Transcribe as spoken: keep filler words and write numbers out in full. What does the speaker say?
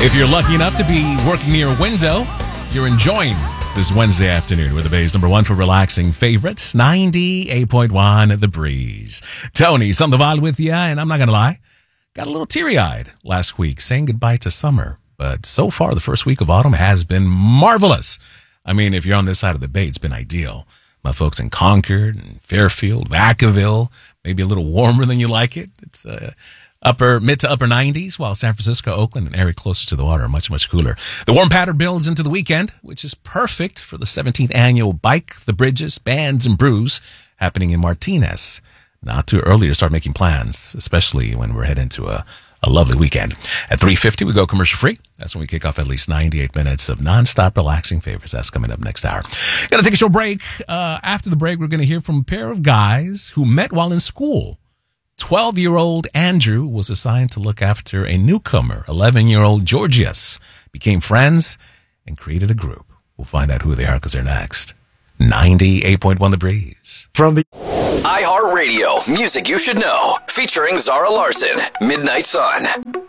If you're lucky enough to be working near a window, you're enjoying this Wednesday afternoon with the Bay's number one for relaxing favorites, ninety-eight point one The Breeze. Tony Sandoval with you, and I'm not going to lie, got a little teary-eyed last week saying goodbye to summer. But so far, the first week of autumn has been marvelous. I mean, if you're on this side of the Bay, it's been ideal. My folks in Concord and Fairfield, Vacaville, maybe a little warmer than you like it. It's uh, upper mid to upper nineties, while San Francisco, Oakland, and area closer to the water are much, much cooler. The warm pattern builds into the weekend, which is perfect for the seventeenth annual Bike the Bridges, Bands and Brews happening in Martinez. Not too early to start making plans, especially when we're heading to a A lovely weekend. At three fifty, we go commercial free. That's when we kick off at least ninety-eight minutes of nonstop relaxing favorites. That's coming up next hour. Going to take a short break. Uh, after the break, we're going to hear from a pair of guys who met while in school. twelve-year-old Andrew was assigned to look after a newcomer. eleven-year-old Georgius became friends and created a group. We'll find out who they are because they're next. ninety-eight point one The Breeze. From the iHeartRadio, music you should know, featuring Zara Larson, Midnight Sun.